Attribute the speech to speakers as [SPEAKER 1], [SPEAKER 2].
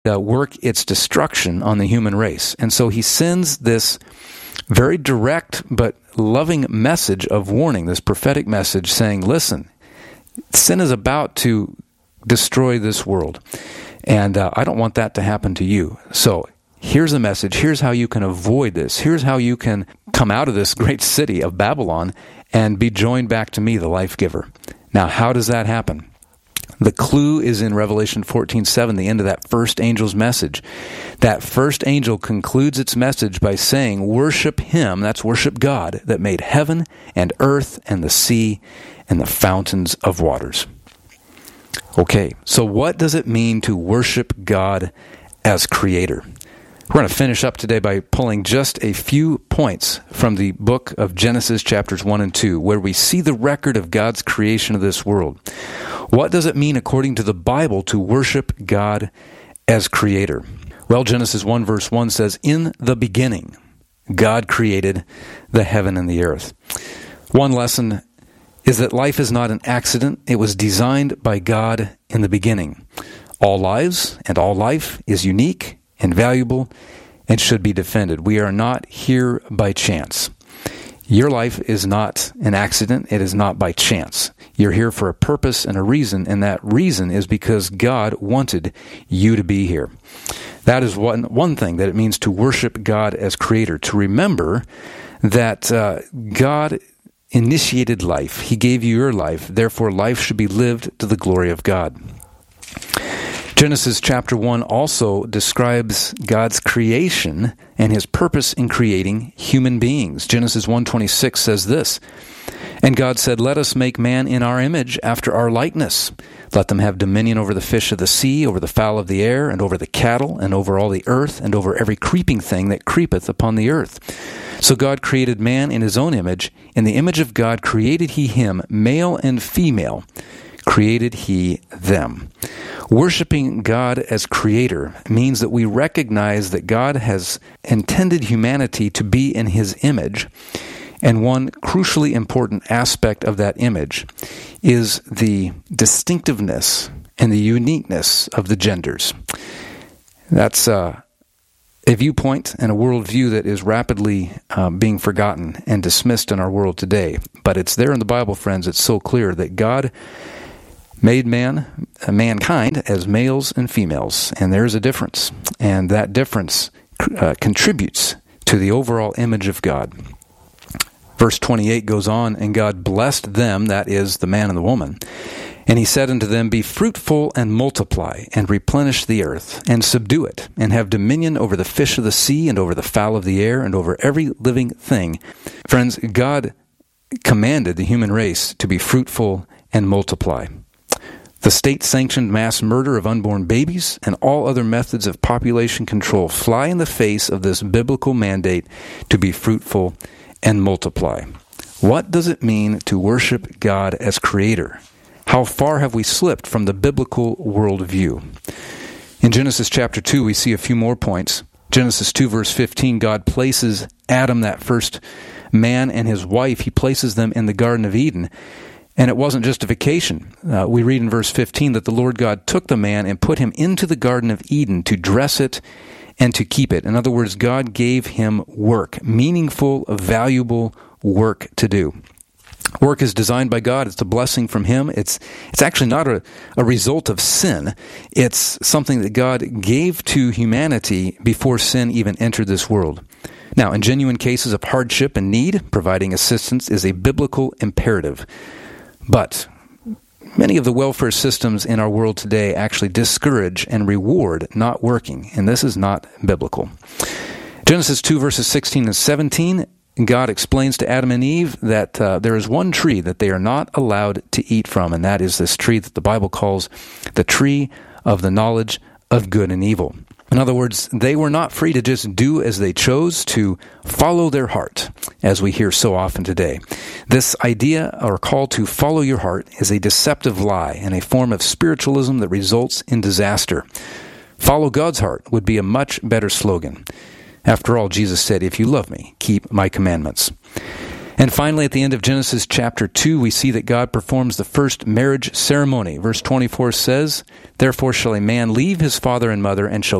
[SPEAKER 1] work its destruction on the human race. And so he sends this very direct but loving message of warning, this prophetic message saying, listen, sin is about to destroy this world, and I don't want that to happen to you. So here's the message. Here's how you can avoid this. Here's how you can come out of this great city of Babylon and be joined back to me, the life giver. Now, how does that happen? The clue is in Revelation 14:7, the end of that first angel's message. That first angel concludes its message by saying, worship him, that's worship God, that made heaven and earth and the sea and the fountains of waters. Okay, so what does it mean to worship God as creator? We're going to finish up today by pulling just a few points from the book of Genesis chapters 1 and 2, where we see the record of God's creation of this world. What does it mean according to the Bible to worship God as creator? Well, Genesis 1 verse 1 says, in the beginning, God created the heaven and the earth. One lesson is that life is not an accident. It was designed by God in the beginning. All lives and all life is unique and valuable and should be defended. We are not here by chance. Your life is not an accident. It is not by chance. You're here for a purpose and a reason, and that reason is because God wanted you to be here. That is one thing that it means to worship God as creator, to remember that God initiated life. He gave you your life. Therefore, life should be lived to the glory of God. Genesis chapter 1 also describes God's creation and his purpose in creating human beings. Genesis 1:26 says this, and God said, let us make man in our image after our likeness. Let them have dominion over the fish of the sea, over the fowl of the air, and over the cattle, and over all the earth, and over every creeping thing that creepeth upon the earth. So God created man in his own image. In the image of God created he him, male and female created he them. Worshiping God as creator means that we recognize that God has intended humanity to be in his image, and one crucially important aspect of that image is the distinctiveness and the uniqueness of the genders. That's a viewpoint and a worldview that is rapidly being forgotten and dismissed in our world today. But it's there in the Bible, friends. It's so clear that God made mankind as males and females, and there's a difference. And that difference contributes to the overall image of God. Verse 28 goes on, and God blessed them, that is, the man and the woman, and he said unto them, be fruitful and multiply, and replenish the earth, and subdue it, and have dominion over the fish of the sea, and over the fowl of the air, and over every living thing. Friends, God commanded the human race to be fruitful and multiply. The state-sanctioned mass murder of unborn babies and all other methods of population control fly in the face of this biblical mandate to be fruitful and multiply. What does it mean to worship God as creator? How far have we slipped from the biblical worldview? In Genesis chapter 2, we see a few more points. Genesis 2 verse 15, God places Adam, that first man, and his wife, he places them in the Garden of Eden. And it wasn't just a vacation. We read in verse 15 that the Lord God took the man and put him into the Garden of Eden to dress it and to keep it. In other words, God gave him work, meaningful, valuable work to do. Work is designed by God. It's a blessing from him. It's actually not a result of sin. It's something that God gave to humanity before sin even entered this world. Now, in genuine cases of hardship and need, providing assistance is a biblical imperative. But many of the welfare systems in our world today actually discourage and reward not working, and this is not biblical. Genesis 2 verses 16 and 17, God explains to Adam and Eve that there is one tree that they are not allowed to eat from, and that is this tree that the Bible calls the tree of the knowledge of good and evil. In other words, they were not free to just do as they chose, to follow their heart, as we hear so often today. This idea or call to follow your heart is a deceptive lie and a form of spiritualism that results in disaster. Follow God's heart would be a much better slogan. After all, Jesus said, if you love me, keep my commandments. And finally, at the end of Genesis chapter 2, we see that God performs the first marriage ceremony. Verse 24 says, "Therefore shall a man leave his father and mother, and shall